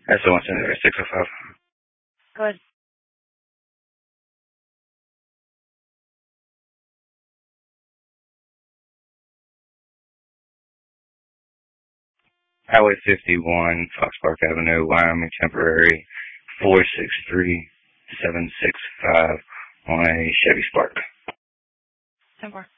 That's the one center 605. Go ahead. Highway 51, Fox Park Avenue, Wyoming, temporary 463765 on a Chevy Spark. 10-4.